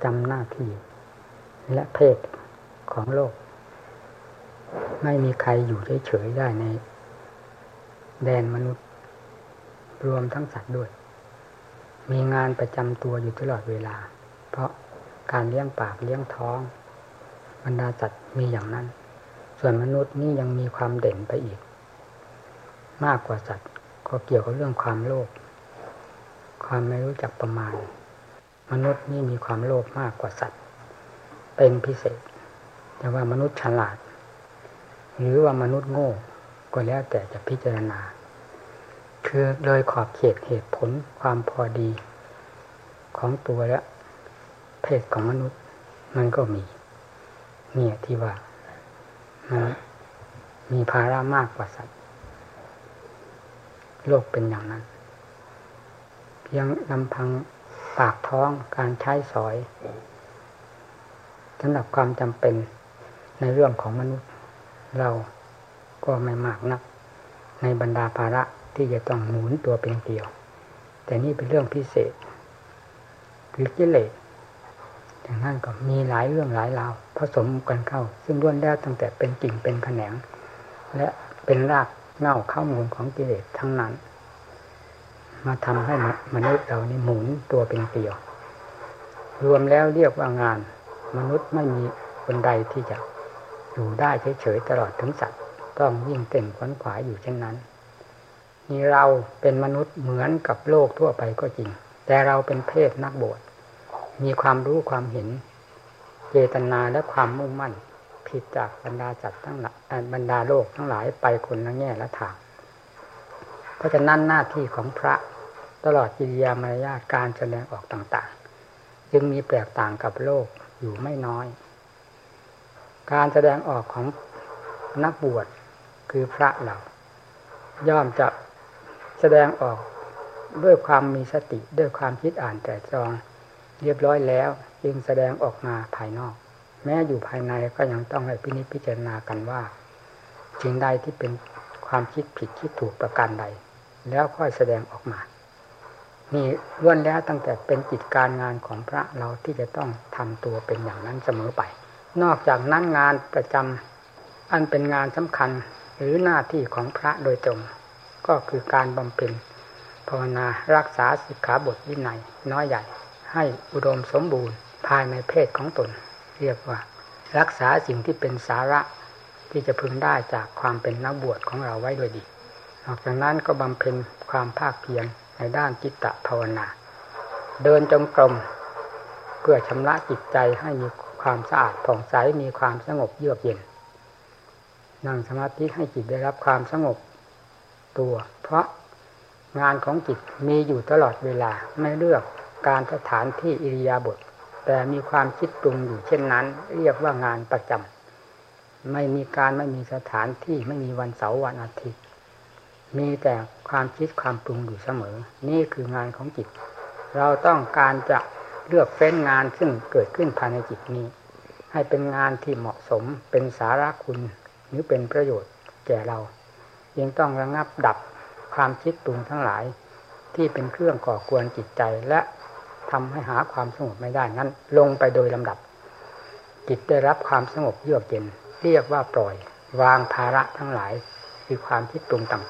จำหน้าที่และเพศของโลกไม่มีใครอยู่เฉยๆได้ในแดนมนุษย์รวมทั้งสัตว์ด้วยมีงานประจำตัวอยู่ตลอดเวลาเพราะการเลี้ยงปากเลี้ยงท้องบรรดาสัตว์มีอย่างนั้นส่วนมนุษย์นี่ยังมีความเด่นไปอีกมากกว่าสัตว์ก็เกี่ยวกับเรื่องความโลภความไม่รู้จักประมาณมนุษย์นี่มีความโลภมากกว่าสัตว์เป็นพิเศษแต่ว่ามนุษย์ฉลาดหรือว่ามนุษย์โง่ก็แล้วแต่จะพิจารณาคือโดยขอบเขตเหตุผลความพอดีของตัวและเพศของมนุษย์มันก็มีเนี่ยที่ว่ามันมีภาระมากกว่าสัตว์โลกเป็นอย่างนั้นเพียงลำพังปากท้องการใช้สอยสำหรับความจำเป็นในเรื่องของมนุษย์เราก็ไม่มากนักในบรรดาภาระที่จะต้องหมุนตัวเป็นเกลียวแต่นี่เป็นเรื่องพิเศษคือกิเลสอย่างนั้นก็มีหลายเรื่องหลายราวผสมกันเข้าซึ่งล้วนแล้วตั้งแต่เป็นกิ่งเป็นแขนงและเป็นรากเหง้าข้อมูลของกิเลสทั้งนั้นมาทำให้มนุษย์เรานี่หมุนตัวเป็นเกลียวรวมแล้วเรียกว่างานมนุษย์ไม่มีคนใดที่จะอยู่ได้เฉยๆตลอดถึงสัตว์ต้องยิ่งเต้นขวนขวายอยู่เช่นนั้นนี่เราเป็นมนุษย์เหมือนกับโลกทั่วไปก็จริงแต่เราเป็นเพศนักบวชมีความรู้ความเห็นเจตนาและความมุ่งมั่นผิดจากบรรดาสัตว์ทั้งหลายบรรดาโลกทั้งหลายไปคนละแง่ละทางเพราะฉะนั้นหน้าที่ของพระตลอดกิริยามารยาทการแสดงออกต่างๆจึงมีแตกต่างกับโลกอยู่ไม่น้อยการแสดงออกของนักบวชคือพระเราย่อมจะแสดงออกด้วยความมีสติด้วยความคิดอ่านแต่ตรองเรียบร้อยแล้วจึงแสดงออกมาภายนอกแม้อยู่ภายในก็ยังต้องให้พินิจพิจารณากันว่าสิ่งใดที่เป็นความคิดผิดคิดถูกประการใดแล้วค่อยแสดงออกมานี่ล้วนแล้วตั้งแต่เป็นกิจการงานของพระเราที่จะต้องทำตัวเป็นอย่างนั้นเสมอไปนอกจากนั้นงานประจำอันเป็นงานสำคัญหรือหน้าที่ของพระโดยตรงก็คือการบำเพ็ญภาวนารักษาสิกขาบทวินัยน้อยใหญ่ให้อุดมสมบูรณ์ภายในเพศของตนเรียกว่ารักษาสิ่งที่เป็นสาระที่จะพึงได้จากความเป็นนักบวชของเราไว้โดยดีนอกจากนั้นก็บำเพ็ญความภาคเพียรในด้านจิตตภาวนาเดินจงกรมเพื่อชำระจิตใจให้มีความสะอาดผ่องใสมีความสงบเยือกเย็นนั่งสมาธิให้จิตได้รับความสงบตัวเพราะงานของจิตมีอยู่ตลอดเวลาไม่เลือกการสถานที่อิริยาบถแต่มีความคิดปรุงอยู่เช่นนั้นเรียกว่างานประจำไม่มีการไม่มีสถานที่ไม่มีวันเสาร์วันอาทิตย์มีแต่ความคิดความปรุงอยู่เสมอนี่คืองานของจิตเราต้องการจะเลือกเฟ้นงานซึ่งเกิดขึ้นภายในจิตนี้ให้เป็นงานที่เหมาะสมเป็นสาระคุณหรือเป็นประโยชน์แก่เรายังต้องระงับดับความคิดปรุงทั้งหลายที่เป็นเครื่องก่อกวนจิตใจและทำให้หาความสงบไม่ได้นั้นลงไปโดยลำดับจิตได้รับความสงบเยือกเย็นเรียกว่าปล่อยวางภาระทั้งหลายคือความคิดปรุงต่าง